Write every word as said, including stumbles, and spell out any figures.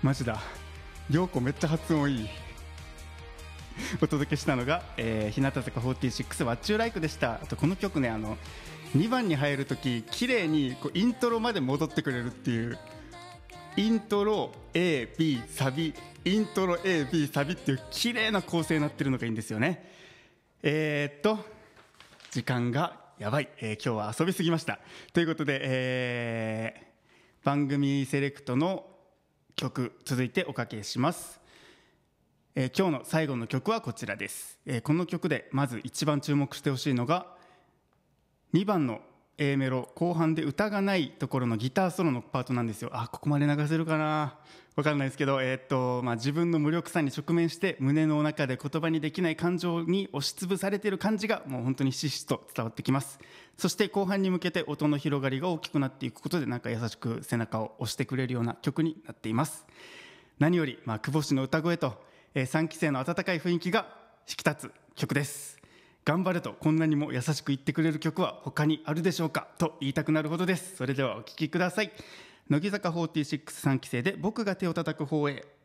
マジだ、陽子めっちゃ発音いい。お届けしたのが、えー、日向坂フォーティーシックス What You Like でした。あとこの曲ね、あのにばんに入るとき綺麗にこうイントロまで戻ってくれるっていう、イントロ A、B、サビ、イントロ A、B、サビっていう綺麗な構成になってるのがいいんですよね。えー、っと時間がやばい、えー、今日は遊びすぎましたということで、えー、番組セレクトの曲続いておかけします。えー、今日の最後の曲はこちらです。えー、この曲でまず一番注目してほしいのがにばんの A メロ後半で歌がないところのギターソロのパートなんですよ。あ、ここまで流せるかな、分かんないですけど、えーっとまあ、自分の無力さに直面して胸の中で言葉にできない感情に押しつぶされている感じがもう本当にひしひしと伝わってきます。そして後半に向けて音の広がりが大きくなっていくことで、なんか優しく背中を押してくれるような曲になっています。何より、まあ、久保氏の歌声と、えー、さんき生の温かい雰囲気が引き立つ曲です。頑張れとこんなにも優しく言ってくれる曲は他にあるでしょうかと言いたくなるほどです。それではお聴きください。乃木坂フォーティーシックスさんき生で僕が手を叩く方へ。